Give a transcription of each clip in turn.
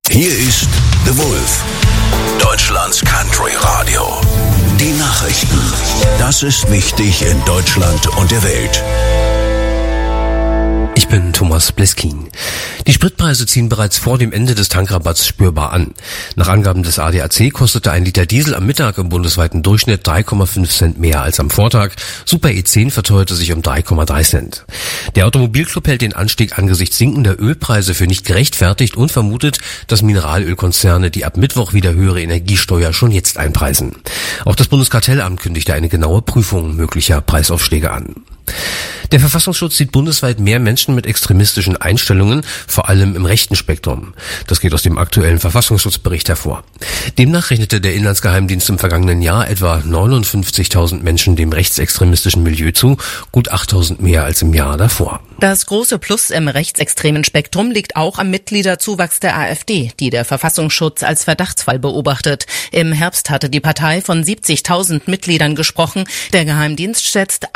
Hier ist The Wolf, Deutschlands Country Radio. Die Nachrichten. Das ist wichtig in Deutschland und der Welt. Ich bin Thomas Bleskin. Die Spritpreise ziehen bereits vor dem Ende des Tankrabatts spürbar an. Nach Angaben des ADAC kostete ein Liter Diesel am Mittag im bundesweiten Durchschnitt 3,5 Cent mehr als am Vortag. Super E10 verteuerte sich um 3,3 Cent. Der Automobilclub hält den Anstieg angesichts sinkender Ölpreise für nicht gerechtfertigt und vermutet, dass Mineralölkonzerne die ab Mittwoch wieder höhere Energiesteuer schon jetzt einpreisen. Auch das Bundeskartellamt kündigte eine genaue Prüfung möglicher Preisaufschläge an. Der Verfassungsschutz sieht bundesweit mehr Menschen mit extremistischen Einstellungen, vor allem im rechten Spektrum. Das geht aus dem aktuellen Verfassungsschutzbericht hervor. Demnach rechnete der Inlandsgeheimdienst im vergangenen Jahr etwa 59.000 Menschen dem rechtsextremistischen Milieu zu, gut 8.000 mehr als im Jahr davor. Das große Plus im rechtsextremen Spektrum liegt auch am Mitgliederzuwachs der AfD, die der Verfassungsschutz als Verdachtsfall beobachtet. Im Herbst hatte die Partei von 70.000 Mitgliedern gesprochen. Der Geheimdienst schätzt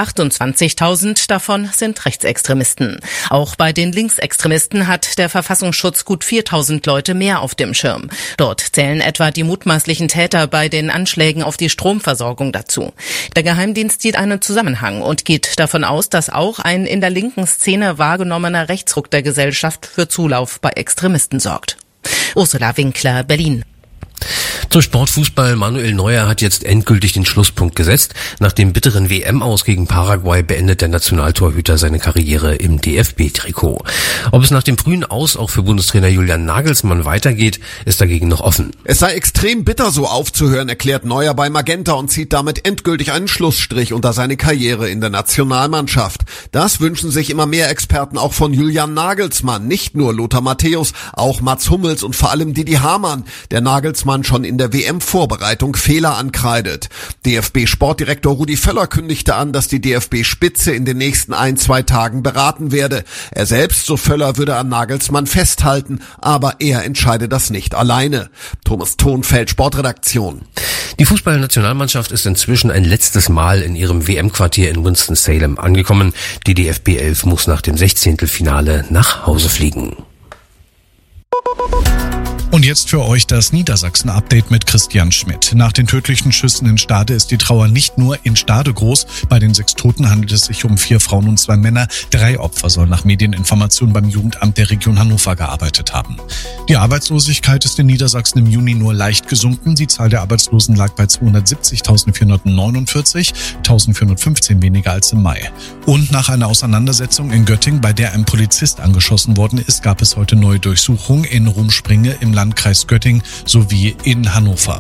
28.000 davon sind Rechtsextremisten. Auch bei den Linksextremisten hat der Verfassungsschutz gut 4.000 Leute mehr auf dem Schirm. Dort zählen etwa die mutmaßlichen Täter bei den Anschlägen auf die Stromversorgung dazu. Der Geheimdienst sieht einen Zusammenhang und geht davon aus, dass auch ein in der linken Szene wahrgenommener Rechtsruck der Gesellschaft für Zulauf bei Extremisten sorgt. Ursula Winkler, Berlin. Zum Sportfußball. Manuel Neuer hat jetzt endgültig den Schlusspunkt gesetzt. Nach dem bitteren WM-Aus gegen Paraguay beendet der Nationaltorhüter seine Karriere im DFB-Trikot. Ob es nach dem frühen Aus auch für Bundestrainer Julian Nagelsmann weitergeht, ist dagegen noch offen. Es sei extrem bitter, so aufzuhören, erklärt Neuer bei Magenta und zieht damit endgültig einen Schlussstrich unter seine Karriere in der Nationalmannschaft. Das wünschen sich immer mehr Experten auch von Julian Nagelsmann. Nicht nur Lothar Matthäus, auch Mats Hummels und vor allem Didi Hamann, der Nagelsmann schon in der WM-Vorbereitung Fehler ankreidet. DFB-Sportdirektor Rudi Völler kündigte an, dass die DFB-Spitze in den nächsten 1-2 Tagen beraten werde. Er selbst, so Völler, würde an Nagelsmann festhalten, aber er entscheide das nicht alleine. Thomas Thonfeld, Sportredaktion. Die Fußballnationalmannschaft ist inzwischen ein letztes Mal in ihrem WM-Quartier in Winston-Salem angekommen. Die DFB 11 muss nach dem 16. Finale nach Hause fliegen. Und jetzt für euch das Niedersachsen-Update mit Christian Schmidt. Nach den tödlichen Schüssen in Stade ist die Trauer nicht nur in Stade groß. Bei den 6 Toten handelt es sich um 4 Frauen und 2 Männer. 3 Opfer sollen nach Medieninformationen beim Jugendamt der Region Hannover gearbeitet haben. Die Arbeitslosigkeit ist in Niedersachsen im Juni nur leicht gesunken. Die Zahl der Arbeitslosen lag bei 270.449, 1.415 weniger als im Mai. Und nach einer Auseinandersetzung in Göttingen, bei der ein Polizist angeschossen worden ist, gab es heute neue Durchsuchungen in Rumspringe im Landkreis Göttingen sowie in Hannover.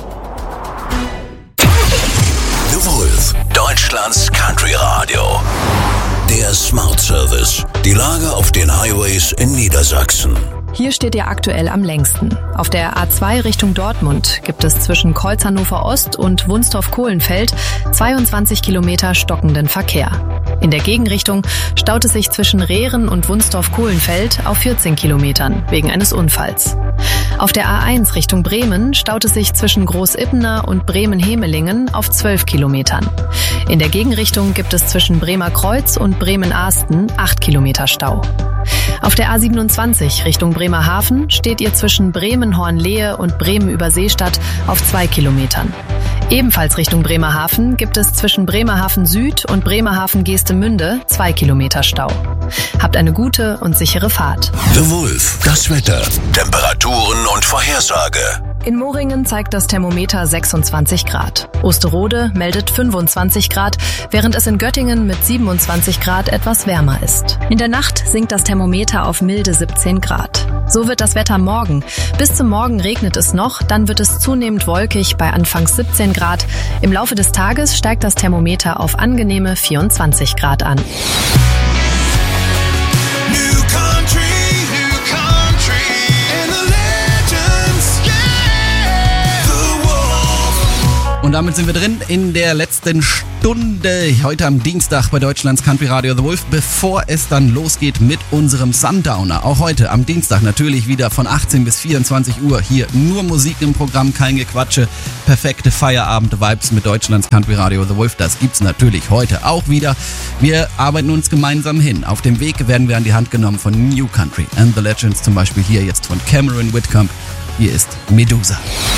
The Wolf, Deutschlands Country Radio. Der Smart Service. Die Lage auf den Highways in Niedersachsen. Hier steht ihr aktuell am längsten. Auf der A2 Richtung Dortmund gibt es zwischen Kreuz Hannover Ost und Wunstorf-Kohlenfeld 22 Kilometer stockenden Verkehr. In der Gegenrichtung staut es sich zwischen Rehren und Wunstorf-Kohlenfeld auf 14 Kilometern wegen eines Unfalls. Auf der A1 Richtung Bremen staut es sich zwischen Großippener und Bremen-Hemelingen auf 12 Kilometern. In der Gegenrichtung gibt es zwischen Bremer Kreuz und Bremen-Ahsten 8 Kilometer Stau. Auf der A27 Richtung Bremerhaven steht ihr zwischen Bremen-Hornlehe und Bremen-Überseestadt auf 2 Kilometern. Ebenfalls Richtung Bremerhaven gibt es zwischen Bremerhaven Süd und Bremerhaven-Geestemünde 2 Kilometer Stau. Habt eine gute und sichere Fahrt. The Wolf, das Wetter, Temperaturen und Vorhersage. In Moringen zeigt das Thermometer 26 Grad. Osterode meldet 25 Grad, während es in Göttingen mit 27 Grad etwas wärmer ist. In der Nacht sinkt das Thermometer auf milde 17 Grad. So wird das Wetter morgen. Bis zum Morgen regnet es noch, dann wird es zunehmend wolkig bei anfangs 17 Grad. Im Laufe des Tages steigt das Thermometer auf angenehme 24 Grad an. Und damit sind wir drin in der letzten Stunde Stunde, heute am Dienstag bei Deutschlands Country Radio The Wolf, bevor es dann losgeht mit unserem Sundowner. Auch heute am Dienstag natürlich wieder von 18 bis 24 Uhr hier nur Musik im Programm, kein Gequatsche, perfekte Feierabend-Vibes mit Deutschlands Country Radio The Wolf. Das gibt's natürlich heute auch wieder. Wir arbeiten uns gemeinsam hin. Auf dem Weg werden wir an die Hand genommen von New Country and the Legends, zum Beispiel hier jetzt von Cameron Whitcomb. Hier ist Medusa.